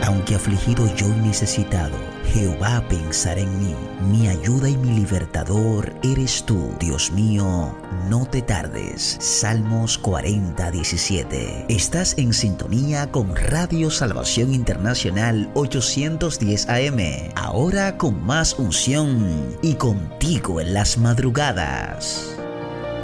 Aunque afligido yo y necesitado, Jehová pensará en mí. Mi ayuda y mi libertador eres tú. Dios mío, no te tardes. Salmos 40:17. Estás en sintonía con Radio Salvación Internacional 810 AM. Ahora con más unción y contigo en las madrugadas.